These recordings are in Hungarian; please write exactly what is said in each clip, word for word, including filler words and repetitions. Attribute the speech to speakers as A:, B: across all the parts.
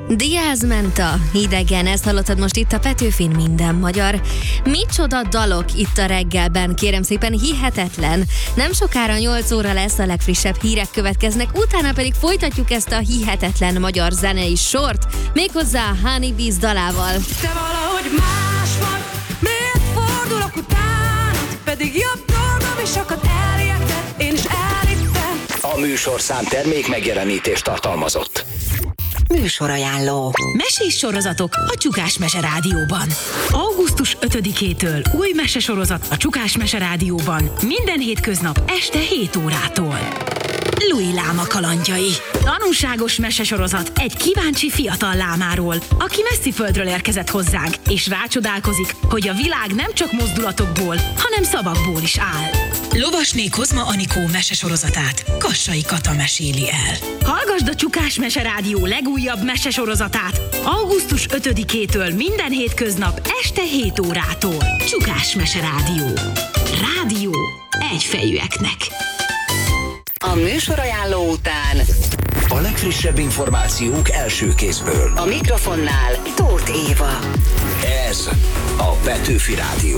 A: Diaz Menta, idegen, ezt hallottad most itt a Petőfin Minden Magyar. Micsoda dalok itt a reggelben, kérem szépen, hihetetlen. Nem sokára nyolc óra lesz, a legfrissebb hírek következnek, utána pedig folytatjuk ezt a hihetetlen magyar zenei sort, méghozzá Honeybees dalával.
B: Te valahogy más vagy, miért fordulok utánad, pedig jobb dolgom is sokat elérted, én is elittem.
C: A műsorszám termék megjelenítést tartalmazott.
D: Műsorajánló.
E: Mesés sorozatok a Csukás Mese Rádióban. augusztus ötödikétől új mesesorozat a Csukás Mese Rádióban. Minden hétköznap este hét órától. Louis Láma kalandjai. Tanulságos mesesorozat egy kíváncsi fiatal lámáról, aki messzi földről érkezett hozzánk, és rácsodálkozik, hogy a világ nem csak mozdulatokból, hanem szavakból is áll. Lovasné Kozma Anikó mesesorozatát Kassai Kata meséli el. Hallgasd a Csukás Mese Rádió legújabb mesesorozatát augusztus ötödikétől minden hétköznap este hét órától. Csukás Mese Rádió. Rádió egyfejűeknek.
D: A műsorajánló után
C: A legfrissebb információk első kézből.
D: a mikrofonnál Tóth Éva.
C: Ez a Petőfi Rádió.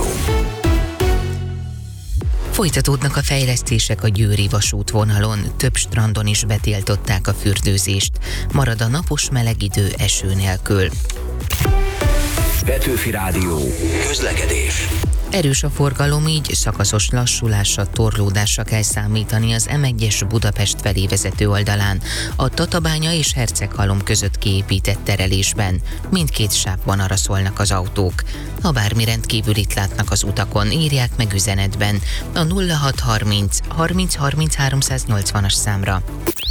F: Folytatódnak a fejlesztések a győri vasútvonalon, több strandon is betiltották a fürdőzést. Marad a napos meleg idő eső nélkül.
C: Petőfi Rádió. Közlekedés.
F: Erős a forgalom, így szakaszos lassulásra, torlódásra kell számítani az em egyes Budapest felé vezető oldalán, a Tatabánya és Herceghalom között kiépített terelésben. Mindkét sávban arra szólnak az autók. Ha bármi rendkívülit látnak az utakon, írják meg üzenetben a nulla hat harminc harminc harminc háromszáznyolcvanas számra.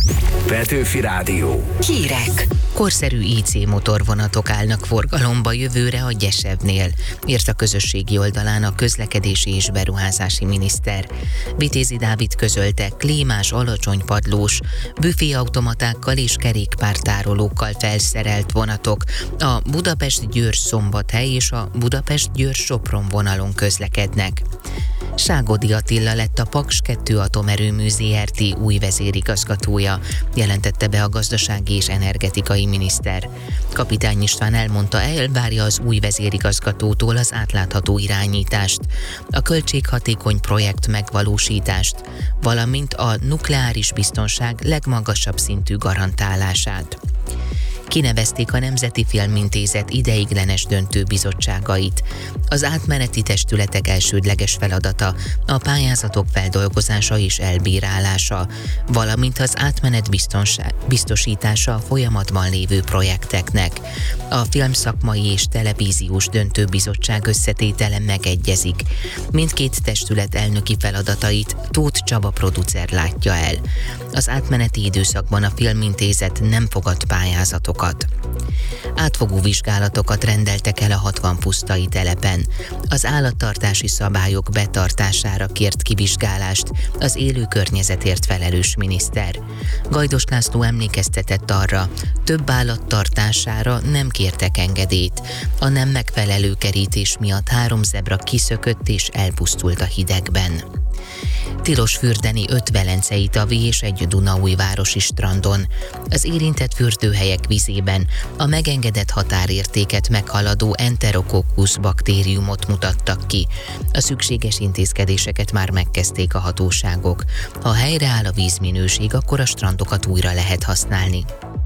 C: Petőfi Rádió.
D: Hírek.
F: Korszerű í cé motorvonatok állnak forgalomba jövőre a Gyesevnél, írt a közösségi oldalán a közlekedési és beruházási miniszter. Vitézi Dávid közölte, klímás, alacsony padlós, büféautomatákkal és kerékpártárolókkal felszerelt vonatok a Budapest-Győr-Szombathely és a Budapest-Győr-Sopron vonalon közlekednek. Ságodi Attila lett a Paks kettő atomerőmű zé er té új vezérigazgatója, jelentette be a gazdasági és energetikai miniszter. Kapitány István elmondta, elvárja az új vezérigazgatótól az átlátható irányítást, a költséghatékony projekt megvalósítást, valamint a nukleáris biztonság legmagasabb szintű garantálását. Kinevezték a Nemzeti Filmintézet ideiglenes döntőbizottságait. Az átmeneti testületek elsődleges feladata a pályázatok feldolgozása és elbírálása, valamint az átmenet biztosítása a folyamatban lévő projekteknek. A filmszakmai és televíziós döntőbizottság összetétele megegyezik. Mindkét testület elnöki feladatait Tóth Csaba producer látja el. Az átmeneti időszakban a Filmintézet nem fogad pályázatokat. Átfogó vizsgálatokat rendeltek el a hatvan pusztai telepen. Az állattartási szabályok betartására kért kivizsgálást az élő környezetért felelős miniszter. Gajdos László emlékeztetett arra, több állat tartására nem kértek engedélyt. A nem megfelelő kerítés miatt három zebra kiszökött és elpusztult a hidegben. Tilos fürdeni öt velencei tavi és egy dunaújvárosi strandon. Az érintett fürdőhelyek vízében a megengedett határértéket meghaladó Enterococcus baktériumot mutattak ki. A szükséges intézkedéseket már megkezdték a hatóságok. Ha helyreáll a vízminőség, akkor a strandokat újra lehet használni.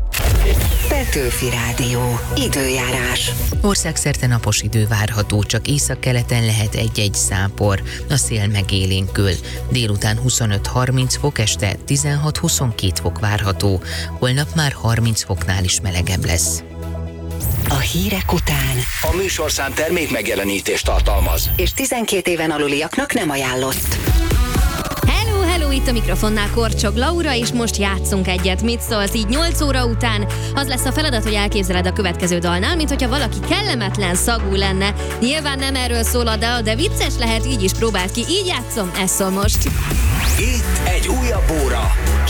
D: Petőfi Rádió. Időjárás.
F: Országszerte napos idő várható, csak északkeleten lehet egy-egy zápor, a szél megélénkül. Délután huszonöt harminc fok, este tizenhat huszonkettő fok várható, holnap már harminc foknál is melegebb lesz.
D: A hírek után.
C: A műsorszám termék megjelenítést tartalmaz.
D: És tizenkét éven aluliaknak nem ajánlott.
A: Hello, hello, itt a mikrofonnál Korcsog Laura, és most játszunk egyet. Mit szólsz? Így nyolc óra után az lesz a feladat, hogy elképzeled a következő dalnál, mint hogyha valaki kellemetlen szagú lenne. Nyilván nem erről szól a dal, de vicces lehet, így is próbáld ki. Így játszom, ez szól most.
C: Itt egy újabb óra